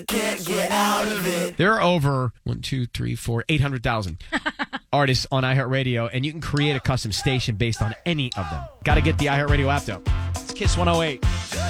Can't get out of it. There are over 800,000 artists on iHeartRadio, and you can create a custom station based on any of them. Got to get the iHeartRadio app, though. It's Kiss 108.